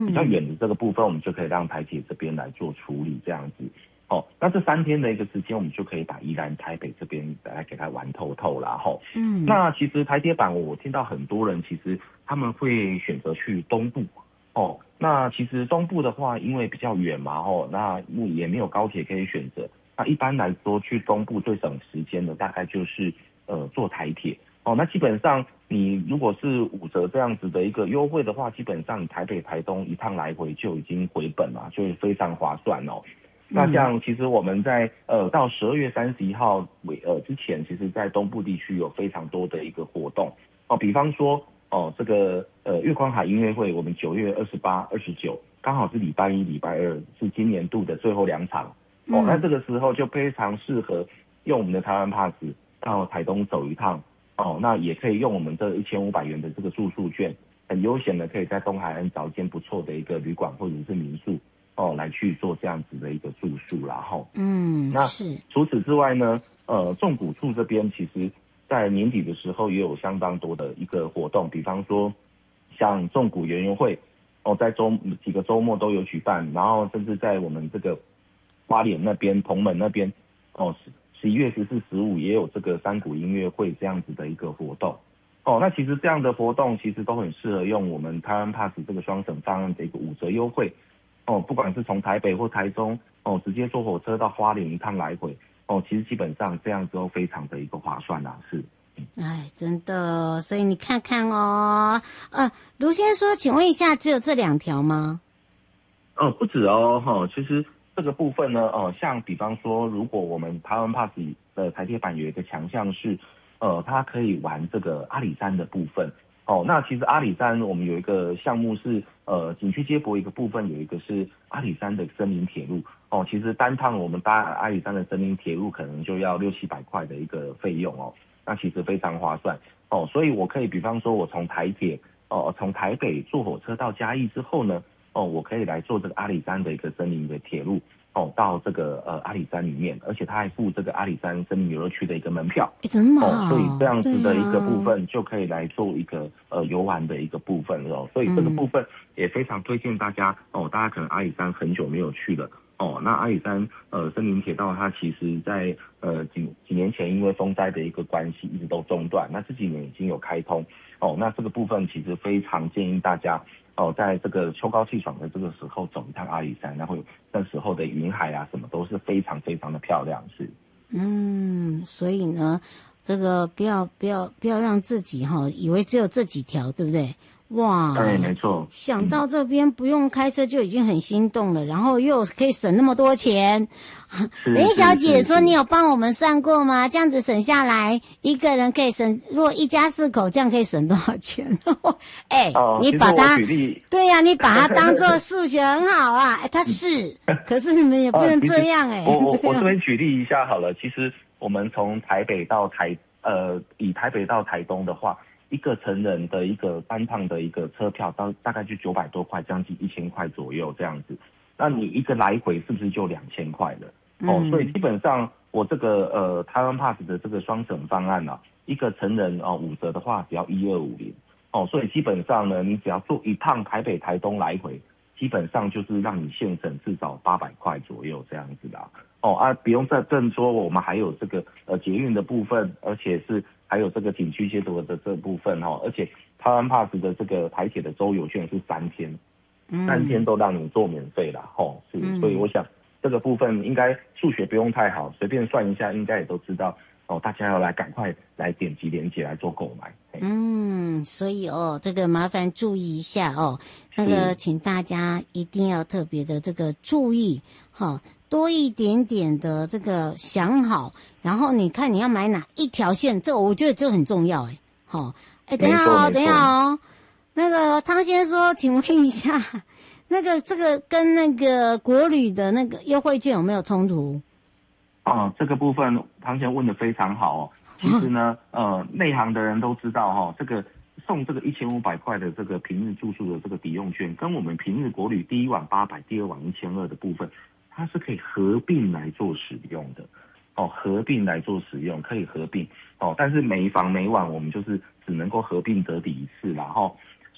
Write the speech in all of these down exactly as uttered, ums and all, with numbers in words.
比较远的这个部分，我们就可以让台铁这边来做处理这样子。哦，那这三天的一个时间，我们就可以把宜兰、台北这边来给它玩透透啦。吼，嗯，那其实台铁版我听到很多人其实他们会选择去东部。哦，那其实东部的话，因为比较远嘛，吼，那也没有高铁可以选择。那一般来说，去东部最省时间的大概就是呃坐台铁。哦，那基本上你如果是五折这样子的一个优惠的话，基本上你台北、台东一趟来回就已经回本了，就是非常划算哦。那像其实我们在呃到十二月三十一号尾呃之前，其实在东部地区有非常多的一个活动哦，比方说哦这个呃月光海音乐会，我们九月二十八、二十九刚好是礼拜一、礼拜二是今年度的最后两场哦，那这个时候就非常适合用我们的台湾 Pass 到台东走一趟哦，那也可以用我们这一千五百元的这个住宿券，很悠闲的可以在东海岸找一间不错的一个旅馆或者是民宿。哦，来去做这样子的一个住宿啦，吼，嗯，那是除此之外呢，呃，纵谷处这边其实在年底的时候也有相当多的一个活动，比方说像纵谷园游会，哦，在周几个周末都有举办，然后甚至在我们这个花莲那边、澎门那边，哦，十一月十四、十五也有这个山谷音乐会这样子的一个活动。哦，那其实这样的活动其实都很适合用我们台湾 Pass 这个双省方案的一个五折优惠。哦，不管是从台北或台中，哦，直接坐火车到花莲一趟来回，哦，其实基本上这样之后非常的一个划算啦，是。 哎，真的，所以你看看哦，呃，卢先生说，请问一下，只有这两条吗？ 哦，不止哦，哈、哦，其实这个部分呢，呃，像比方说，如果我们台湾 Pass 的台铁版有一个强项是，呃，它可以玩这个阿里山的部分。哦，那其实阿里山我们有一个项目是，呃，景区接驳一个部分有一个是阿里山的森林铁路。哦，其实单趟我们搭阿里山的森林铁路可能就要六七百块的一个费用哦，那其实非常划算。哦，所以我可以比方说我从台铁，哦，从台北坐火车到嘉义之后呢，哦，我可以来做这个阿里山的一个森林的铁路。哦，到这个呃阿里山里面，而且他还付这个阿里山森林游乐区的一个门票， 怎么哦，所以这样子的一个部分就可以来做一个、啊、呃游玩的一个部分哦，所以这个部分也非常推荐大家哦，大家可能阿里山很久没有去了哦，那阿里山呃森林铁道它其实在呃几几年前因为风灾的一个关系一直都中断，那这几年已经有开通哦，那这个部分其实非常建议大家。哦，在这个秋高气爽的这个时候走一趟阿里山，然后那时候的云海啊什么都是非常非常的漂亮，是。 嗯，所以呢，这个不要不要不要让自己哈、哦、以为只有这几条，对不对？哇， 对，没错。 想到这边不用开车就已经很心动了，嗯、然后又可以省那么多钱。雷小姐说：“你有帮我们算过吗？这样子省下来，一个人可以省，如果一家四口这样可以省多少钱？”哎、 哦， 你把它，对呀、啊，你把它当做数学很好啊。哎，它是，可是你们也不能这样哎、 欸。我我我这边举例一下好了，其实我们从台北到台呃，以台北到台东的话。一个成人的一个单趟的一个车票，到大概就九百多块，将近一千块左右这样子。那你一个来回是不是就两千块了？哦，嗯、所以基本上我这个呃台湾 Pass 的这个双省方案啊，一个成人哦五折的话只要一二五零哦，所以基本上呢，你只要坐一趟台北台东来回，基本上就是让你现省至少八百块左右这样子的。哦啊，不用再更说，我们还有这个呃捷运的部分，而且是还有这个景区接驳的这部分哦，而且台湾 Pass 的这个台铁的周游券是三天，嗯、三天都让你做免费啦，吼、哦，是，嗯、所以我想这个部分应该数学不用太好，随便算一下，应该也都知道哦，大家要来赶快来点击连结来做购买。 嗯，所以哦，这个麻烦注意一下哦，那个请大家一定要特别的这个注意，哈、哦。多一点点的这个想好，然后你看你要买哪一条线，这我觉得这很重要哎。好，哎，等一下哦，等一下哦。那个汤先生说，请问一下，那个这个跟那个国旅的那个优惠券有没有冲突？ 哦，这个部分汤先生问得非常好哦。其实呢，呃，内行的人都知道哈、哦，这个送这个一千五百块的这个平日住宿的这个抵用券，跟我们平日国旅第一晚八百，第二晚一千二的部分。它是可以合并来做使用的，哦，合并来做使用可以合并哦，但是每一房每晚我们就是只能够合并折抵一次啦，哈、哦，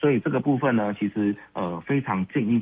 所以这个部分呢，其实呃非常建议